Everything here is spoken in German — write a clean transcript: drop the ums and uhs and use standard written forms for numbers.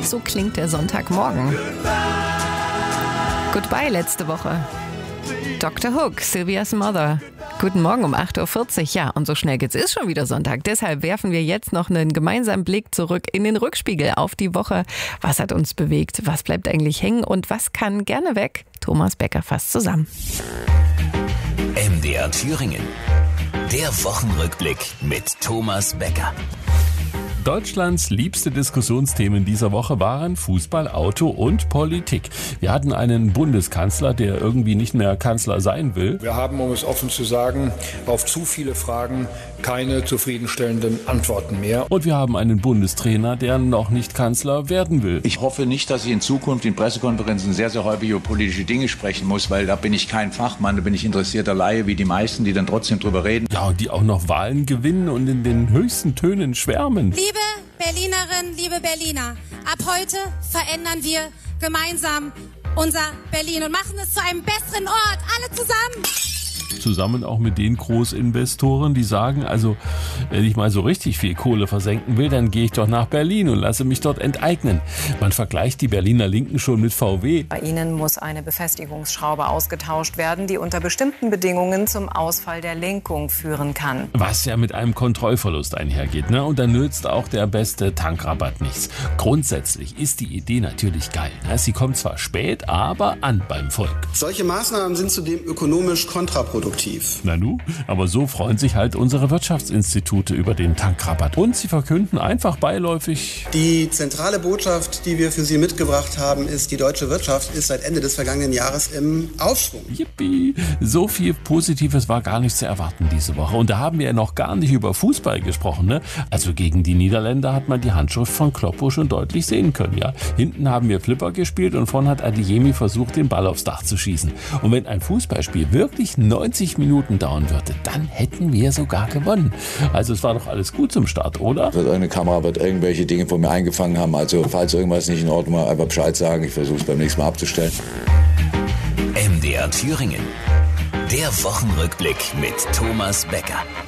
So klingt der Sonntagmorgen. Goodbye letzte Woche. Dr. Hook, Sylvia's Mother. Guten Morgen um 8.40 Uhr. Ja, und so schnell geht's, ist schon wieder Sonntag. Deshalb werfen wir jetzt noch einen gemeinsamen Blick zurück in den Rückspiegel auf die Woche. Was hat uns bewegt? Was bleibt eigentlich hängen? Und was kann gerne weg? Thomas Becker fasst zusammen. MDR Thüringen. Der Wochenrückblick mit Thomas Becker. Deutschlands liebste Diskussionsthemen dieser Woche waren Fußball, Auto und Politik. Wir hatten einen Bundeskanzler, der irgendwie nicht mehr Kanzler sein will. Wir haben, um es offen zu sagen, auf zu viele Fragen keine zufriedenstellenden Antworten mehr. Und wir haben einen Bundestrainer, der noch nicht Kanzler werden will. Ich hoffe nicht, dass ich in Zukunft in Pressekonferenzen sehr, sehr häufig über politische Dinge sprechen muss, weil da bin ich kein Fachmann, da bin ich interessierter Laie wie die meisten, die dann trotzdem drüber reden. Ja, und die auch noch Wahlen gewinnen und in den höchsten Tönen schwärmen. Liebe Berlinerinnen, liebe Berliner, ab heute verändern wir gemeinsam unser Berlin und machen es zu einem besseren Ort, alle zusammen. Zusammen auch mit den Großinvestoren, die sagen, also wenn ich mal so richtig viel Kohle versenken will, dann gehe ich doch nach Berlin und lasse mich dort enteignen. Man vergleicht die Berliner Linken schon mit VW. Bei ihnen muss eine Befestigungsschraube ausgetauscht werden, die unter bestimmten Bedingungen zum Ausfall der Lenkung führen kann. Was ja mit einem Kontrollverlust einhergeht, ne? Und dann nützt auch der beste Tankrabatt nichts. Grundsätzlich ist die Idee natürlich geil. Ne? Sie kommt zwar spät, aber an beim Volk. Solche Maßnahmen sind zudem ökonomisch kontraproduktiv. Nanu, aber so freuen sich halt unsere Wirtschaftsinstitute über den Tankrabatt. Und sie verkünden einfach beiläufig: Die zentrale Botschaft, die wir für Sie mitgebracht haben, ist, die deutsche Wirtschaft ist seit Ende des vergangenen Jahres im Aufschwung. Yippie! So viel Positives war gar nicht zu erwarten diese Woche. Und da haben wir ja noch gar nicht über Fußball gesprochen, ne? Also gegen die Niederländer hat man die Handschrift von Kloppo schon deutlich sehen können, ja? Hinten haben wir Flipper gespielt und vorne hat Adeyemi versucht, den Ball aufs Dach zu schießen. Und wenn ein Fußballspiel wirklich 90 Minuten dauern würde, dann hätten wir sogar gewonnen. Also es war doch alles gut zum Start, oder? Eine Kamera wird irgendwelche Dinge von mir eingefangen haben. Also falls irgendwas nicht in Ordnung war, einfach Bescheid sagen. Ich versuche es beim nächsten Mal abzustellen. MDR Thüringen. Der Wochenrückblick mit Thomas Becker.